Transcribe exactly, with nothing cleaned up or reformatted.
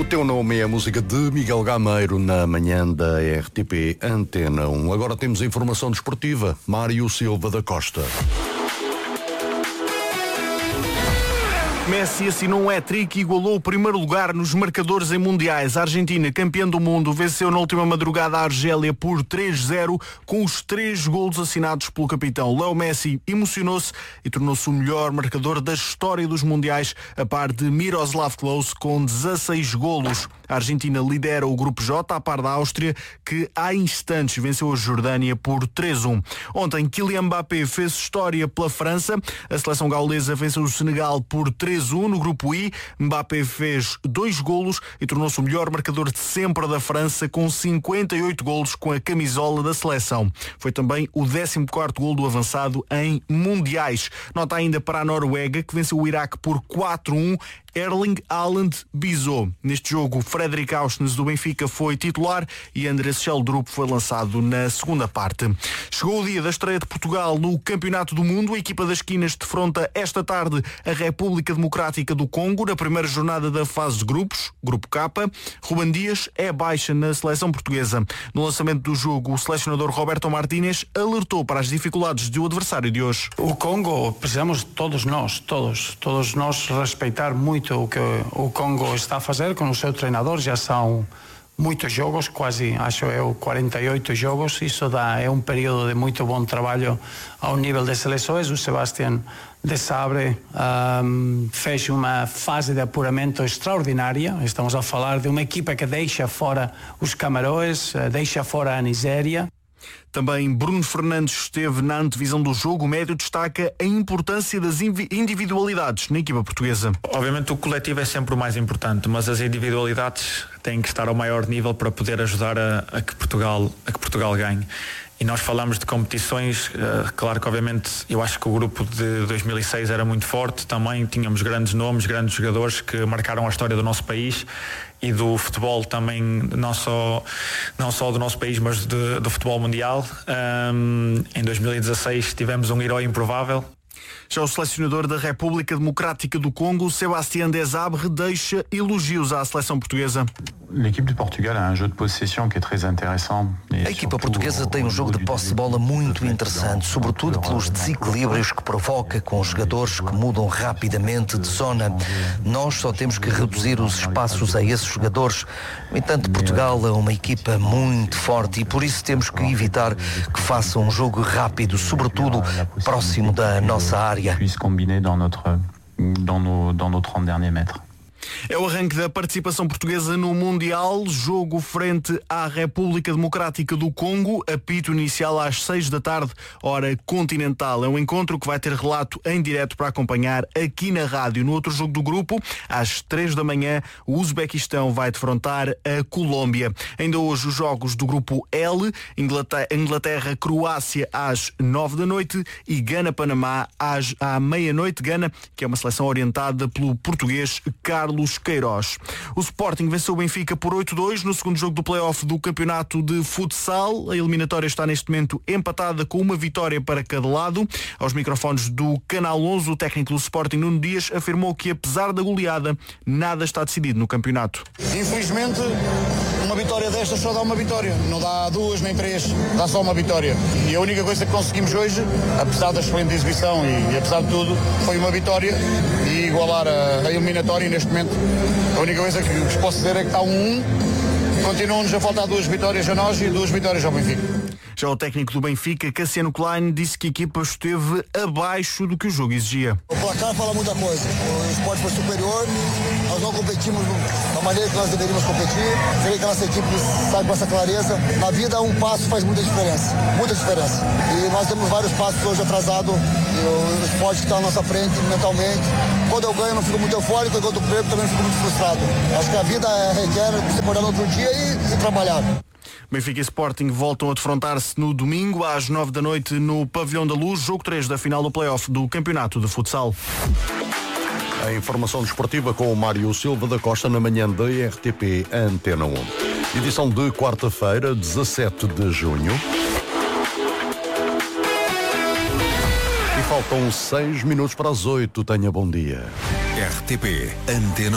Teu Nome é a música de Miguel Gameiro na manhã da R T P Antena um. Agora temos a informação desportiva. Mário Silva da Costa. Messi assinou um hat-trick e igualou o primeiro lugar nos marcadores em mundiais. A Argentina, campeã do mundo, venceu na última madrugada a Argélia por três zero, com os três golos assinados pelo capitão. Leo Messi emocionou-se e tornou-se o melhor marcador da história dos mundiais, a par de Miroslav Klose, com dezasseis golos. A Argentina lidera o grupo J, a par da Áustria, que há instantes venceu a Jordânia por três a um. Ontem, Kylian Mbappé fez história pela França. A seleção gaulesa venceu o Senegal por três a um no grupo I. Mbappé fez dois golos e tornou-se o melhor marcador de sempre da França, com cinquenta e oito golos com a camisola da seleção. Foi também o décimo quarto golo do avançado em mundiais. Nota ainda para a Noruega, que venceu o Iraque por quatro a um. Erling Haaland bisou. Neste jogo, Fredrik Auschnes do Benfica foi titular e Andrés Sheldrup foi lançado na segunda parte. Chegou o dia da estreia de Portugal no Campeonato do Mundo. A equipa das Quinas defronta esta tarde a República Democrática do Congo na primeira jornada da fase de grupos, Grupo K. Ruben Dias é baixa na seleção portuguesa. No lançamento do jogo, o selecionador Roberto Martínez alertou para as dificuldades do adversário de hoje. O Congo, precisamos todos nós, todos, todos nós respeitar muito o que o Congo está a fazer com o seu treinador. Já são muitos jogos, quase, acho eu, quarenta e oito jogos. Isso dá, é um período de muito bom trabalho ao nível das seleções. O Sebastián de Sabre um, fez uma fase de apuramento extraordinária. Estamos a falar de uma equipa que deixa fora os Camarões, deixa fora a Nigéria. Também Bruno Fernandes esteve na antevisão do jogo. O médio destaca a importância das individualidades na equipa portuguesa. Obviamente o coletivo é sempre o mais importante, mas as individualidades têm que estar ao maior nível para poder ajudar a, a, que, Portugal, a que Portugal ganhe. E nós falamos de competições, uh, claro que obviamente eu acho que o grupo de dois mil e seis era muito forte, também tínhamos grandes nomes, grandes jogadores que marcaram a história do nosso país e do futebol também, não só, não só do nosso país, mas de, do futebol mundial. Um, em dois mil e dezasseis tivemos um herói improvável. Já o selecionador da República Democrática do Congo, Sebastián de Sabre, deixa elogios à seleção portuguesa. A equipa portuguesa tem um jogo de posse de bola muito interessante, sobretudo pelos desequilíbrios que provoca com os jogadores que mudam rapidamente de zona. Nós só temos que reduzir os espaços a esses jogadores. No entanto, Portugal é uma equipa muito forte e por isso temos que evitar que façam um jogo rápido, sobretudo próximo da nossa área. É o arranque da participação portuguesa no Mundial. Jogo frente à República Democrática do Congo. Apito inicial às seis da tarde, hora continental. É um encontro que vai ter relato em direto para acompanhar aqui na rádio. No outro jogo do grupo, às três da manhã, o Uzbequistão vai defrontar a Colômbia. Ainda hoje os jogos do grupo L, Inglaterra-Croácia às nove da noite e Gana-Panamá às, à meia-noite. Gana, que é uma seleção orientada pelo português Carlos Queiroz. O Sporting venceu o Benfica por oito a dois no segundo jogo do play-off do campeonato de futsal. A eliminatória está neste momento empatada com uma vitória para cada lado. Aos microfones do Canal onze, o técnico do Sporting, Nuno Dias, afirmou que apesar da goleada, nada está decidido no campeonato. Infelizmente, uma vitória destas só dá uma vitória. Não dá duas nem três, dá só uma vitória. E a única coisa que conseguimos hoje, apesar da excelente exibição e, e apesar de tudo, foi uma vitória e igualar a, a eliminatória. E neste momento a única coisa que vos posso dizer é que está um um. Continuam-nos a faltar duas vitórias a nós e duas vitórias ao Benfica. Já o técnico do Benfica, Cassiano Klein, disse que a equipa esteve abaixo do que o jogo exigia. O placar fala muita coisa. O esporte foi superior, nós não competimos da maneira que nós deveríamos competir. Creio que a nossa equipe sai com essa clareza. Na vida, um passo faz muita diferença. Muita diferença. E nós temos vários passos hoje atrasados. E o esporte está à nossa frente mentalmente. Quando eu ganho, eu não fico muito eufórico. Quando eu perco, também fico muito frustrado. Acho que a vida requer você acordar no outro dia e, e trabalhar. Benfica e Sporting voltam a defrontar-se no domingo às nove da noite no Pavilhão da Luz, jogo três da final do play-off do Campeonato de Futsal. A informação desportiva com o Mário Silva da Costa na manhã da R T P Antena um. Edição de quarta-feira, dezassete de junho. E faltam seis minutos para as oito. Tenha bom dia. R T P Antena